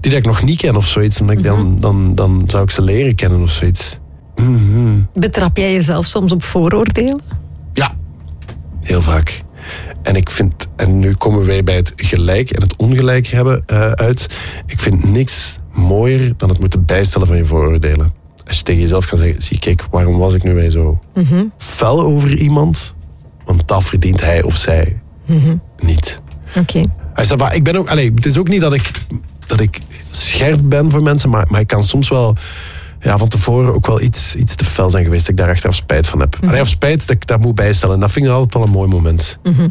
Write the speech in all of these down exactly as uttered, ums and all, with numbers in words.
die dat ik nog niet ken of zoiets. Omdat ik dan, dan, dan zou ik ze leren kennen of zoiets. Mm-hmm. Betrap jij jezelf soms op vooroordelen? Ja, heel vaak. En ik vind, en nu komen wij bij het gelijk en het ongelijk hebben uh, uit. Ik vind niks mooier dan het moeten bijstellen van je vooroordelen. Als je tegen jezelf kan zeggen, zie kijk, waarom was ik nu weer zo mm-hmm. fel over iemand? Want dat verdient hij of zij mm-hmm. niet. Oké. Okay. Ik ben ook, allez, het is ook niet dat ik, dat ik scherp ben voor mensen, maar, maar ik kan soms wel ja, van tevoren ook wel iets, iets te fel zijn geweest. Dat ik daar achteraf spijt van heb. Mm-hmm. Allee, of spijt dat ik dat moet bijstellen. Dat vind ik altijd wel een mooi moment. Mm-hmm.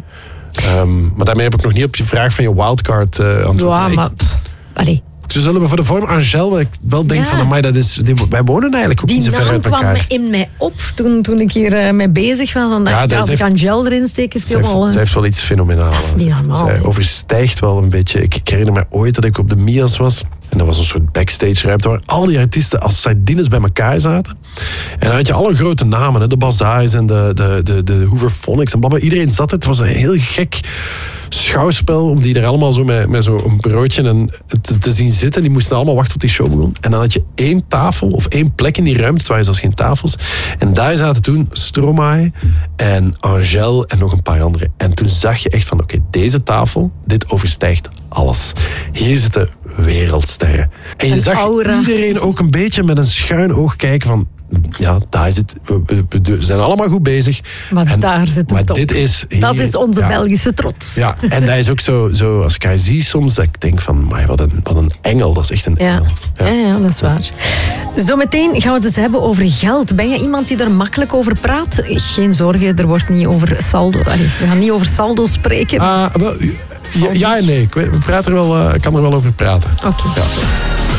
Um, maar daarmee heb ik nog niet op je vraag van je wildcard uh, antwoord. Ja, maar... Allee. Zo zullen we voor de vorm Angel, waar ik wel denk ja. van, amai, dat is, die, wij wonen eigenlijk ook die niet zo ver uit elkaar. Die naam kwam in mij op toen, toen ik hier uh, mee bezig was. Dan dacht ja, ik, als ik Angel erin steek, is het wel... Zij heeft wel iets fenomenaals. Dat is niet normaal. Zij overstijgt wel een beetje. Ik, ik herinner me ooit dat ik op de Mia's was. En dat was een soort backstage ruimte waar al die artiesten als sardines bij elkaar zaten. En dan had je alle grote namen, hè, de Bazaars en de, de, de, de Hooverphonics en blablabla. Iedereen zat. Het was een heel gek schouwspel om die er allemaal zo met, met zo'n broodje en te, te zien zitten. Die moesten allemaal wachten tot die show begon. En dan had je één tafel of één plek in die ruimte. Het waren zelfs geen tafels. En daar zaten toen Stromae en Angel en nog een paar anderen. En toen zag je echt van, oké, okay, deze tafel, dit overstijgt alles. Hier zitten wereldsterren. En je een zag aura. Iedereen ook een beetje met een schuin oog kijken van, ja, daar is het. We, we, we zijn allemaal goed bezig. Maar en, daar zit het maar op. Dit is hier, dat is onze ja, Belgische trots. Ja, en dat is ook zo, zo als ik haar zie soms, dat ik denk van, maar wat een, wat een engel. Dat is echt een ja. engel. Ja. Ja, ja, dat is waar. Zometeen gaan we het eens hebben over geld. Ben je iemand die er makkelijk over praat? Geen zorgen, er wordt niet over saldo. Allee, we gaan niet over saldo spreken. Uh, wel, ja, ja en nee. Ik, we praten er wel, uh, ik kan er wel over praten. Oké. Okay. Ja.